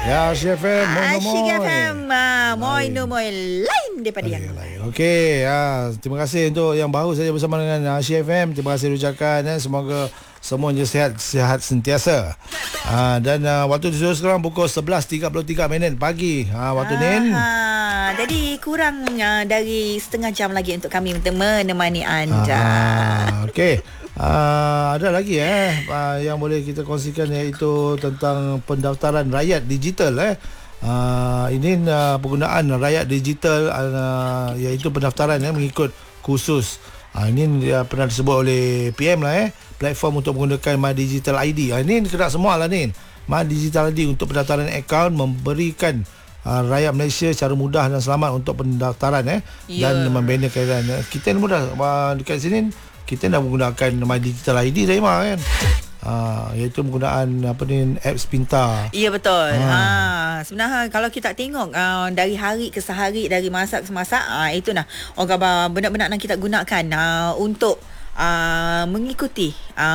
Ya, Asyik FM. Asyik FM. Moi no moi lain daripada yang lain. Okey, terima kasih untuk yang baru saja bersama dengan Asyik FM. Terima kasih ucapkan, semoga semuanya sihat sentiasa. Dan waktu di sekarang pukul 11.33 pagi. Waktu Nin. Jadi kurang dari setengah jam lagi untuk kami untuk menemani anda. Okey. Ada lagi yang boleh kita kongsikan, iaitu tentang pendaftaran rakyat digital. Ini penggunaan rakyat digital, iaitu pendaftaran mengikut kursus. Ini pernah disebut oleh PM lah, platform untuk menggunakan My Digital ID. Ini kena semua lah ni. My Digital ID untuk pendaftaran akaun memberikan rakyat Malaysia secara mudah dan selamat untuk pendaftaran dan membina kaitan. Kita ni mudah dekat sini. Kita dah menggunakan My Digital ID dah kan. Iaitu penggunaan apps pintar. Ya, betul. Sebenarnya kalau kita tengok dari hari ke sehari, dari masa ke masa, itu orang kata benar-benar kita gunakan untuk mengikut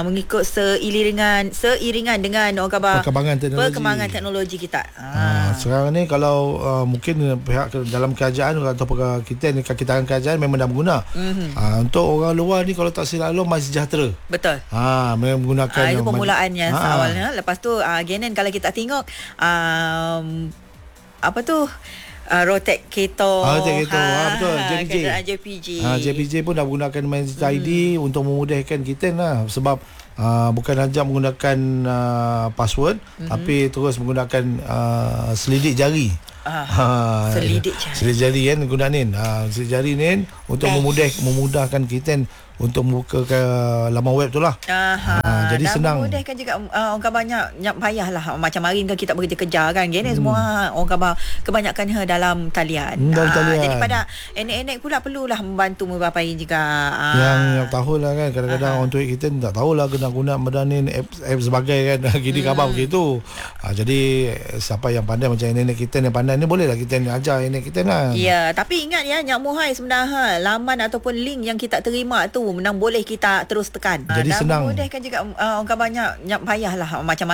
seiringan dengan orang kata perkembangan teknologi kita. Sekarang ni kalau mungkin pihak dalam kerajaan atau kita kerajaan memang dah guna. Untuk orang luar ni, kalau tak silap MySejahtera. Betul. Memang menggunakan itu permulaannya awalnya. Lepas tu Genan, kalau kita tengok Rotek Keto. Betul. JPG. JPG pun dah menggunakan MyDigital ID untuk memudahkan kita sebab bukan saja menggunakan password, tapi terus menggunakan selidik jari. Selidik jari kan gunain. Selidik jari ni untuk memudahkan kita untuk membuka ke laman web tu lah. Jadi senang. Memudahkan juga orang banyak payahlah. Macam hari ni kita bekerja kan, gini semua orang kebanyakan dalam talian. Jadi pada enek-enek pula perlulah membantu beberapa juga. Yang tahulah kan, kadang-kadang orang tua kita tak tahulah kena guna medanin app sebagai kan. Gini khabar begitu. Jadi siapa yang pandai macam nenek kita yang pandai ni, bolehlah kita ajar nenek kita lah. Ya, tapi ingat Nyak Muhai, sebenarnya laman ataupun link yang kita terima tu menang boleh kita terus tekan. Jadi senang. Memudahkan juga orang banyak payahlah. Macam